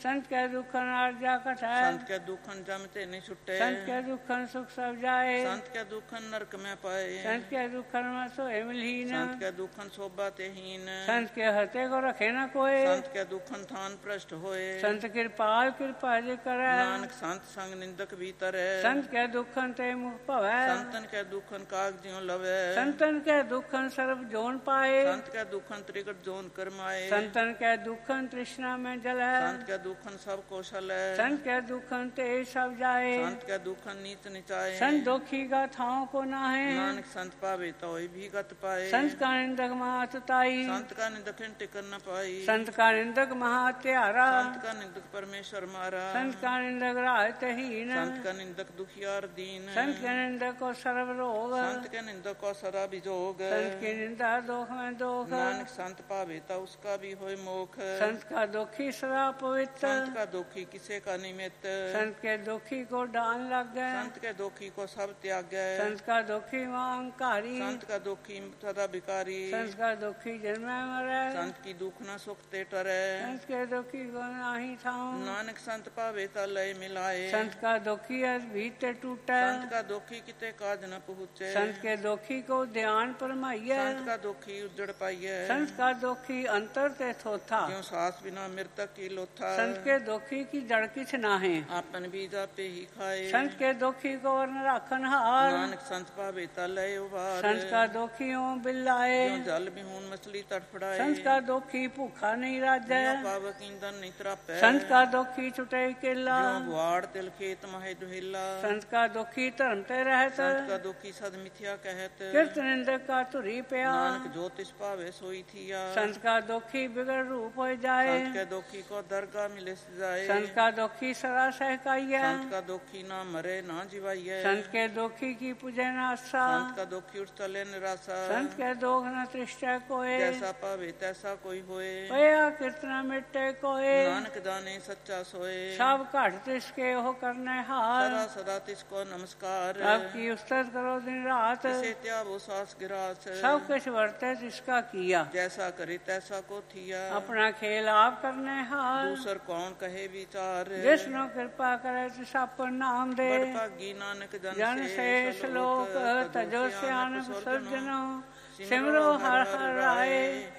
संत के दुखन आर्जा कटै, संत के दुखन जम ते नहीं छुटे, संत के दुखन सुख सब जाए, संत के दुखन नरक में पाए, संत के दुखन में सोए मिलहीन, संत के दुखन शोभा ते हीन, संत के हते को रखे न कोय, संत के दुखन थान भ्रष्ट होए, संत कृपाल कृपा जे करे, नानक संत संग निंदक भीतर, संत के दुखन ते मुख पवै, संतन के दुखन काग ज्यों लवे, संतन के दुखन सर्व जोन पाए, संत के दुखन त्रिकट जोन करमाए, संतन के दुखन तृष्णा में जलै, संत के दुखन सब कौशल है, संत के दुखन ते सब जाए, संत के दुखन नीच निचाए, संत दुखी का थाव को नाहे, नानक संत पावे तो भी गत पाए, संत का निंदक महातताई, संत का निंदक टिकन न पाई, संत का निंदक महात्यारा, संत का निंदक परमेश्वर मारा, संत का निंदक राहतहीन, संत का निंदक दुखियार दीन, संत के निंदक को सर्व रोग, संत के निंदक को सदा विजोग, संत की निंदा दोख में दोख, नानक संत पावे तो उसका भी होय मोख, संत का दुखी सदा पवित्र, संत का दुखी किसे का निमित्त, संत के दुखी को डान लग गए, संत के दुखी को सब त्याग गए, संत का दुखी अहंकारी, संत का दुखी सदा भिकारी, संत का दुखी जन्मे मरे, संत की दुख न सुख ते टरे, संत के दुखी को नाही थाऊं, नानक संत पावे ता लय मिलाए, संत का दुखी भीतर टूटे, संत का दुखी किते काज न पहुँचे, संत के दुखी को ध्यान परमाइए, संत का दुखी उजड़ पाइए, संत का दुखी अंतर ते थोथा, क्यों सास बिना मृतक की लोथा, संत के दुखी की जड़ किछ नाहे, आपन बीज आपे ही खाए, संत के दुखी को वर्ण राखन हार, नानक संत पावे ता लय उबार, संत का दुखी ओ बिल्लाए, क्यों जल बिहून मछली तड़फड़ाए, संत का दुखी भूखा नहीं राजे, क्यों पावक ईंधन नहीं त्रापे, संत का दुखी छुटे केला, क्यों बुआड़ तिल खेत महे दुहिला, संत का दुखी धर्म ते रहत, संत का दुखी सद मिथ्या कहत, कीर्त निंदक का तुरी प्या, नानक ज्योतिष पावे सोई थिया, संत का दुखी बिगड़ रूप हो जाए, संत के दुखी को दरगाह मिले जाए, संत का दुखी सदा सहकाइए, संत का दुखी ना मरे ना जीवाइए, संत के दुखी की पूजे न आशा, संत का दुखी उठ चले निराशा, संत के दोख न तृष्टा कोय, जैसा पावे तैसा कोई होए, पया कीर्तना मिटे कोय, नानक जाने सच्चा सोए, सब घट तिसके हो करने हार, सदा सदा तिसको नमस्कार, सब की उस्तत करो दिन रात, तिसे त्यागो सास गिरास, सब कुछ वर्ते जिसका किया, जैसा करे तैसा को थिया, अपना खेल आप करने हार, दूसर कौन कहे विचार, जिसनो कृपा करे तिस अपन नाम दे, बड़भागी नानक जन से श्लोक तजो सियानक सज्जनो, सिमरो हर हर राय,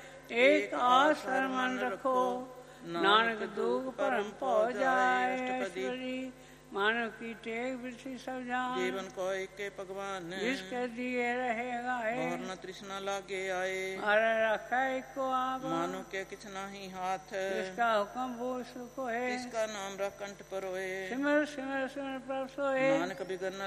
एक आसर मन रखो, नानक दुख परम पौ जाए, ऐश्वरी मानव की टेक वृथि सब जान, जीवन को एक के भगवान, जिसके दिए रहेगा और न तृष्णा लागे आए, अरे रखा एक को आप, मानो के किछ नाही हाथ, जिसका हुक्म भूल सुख है, इसका नाम रख कंठ पर होए, सिमर सिमर सिमर प्रभ सोए, नानक बिगन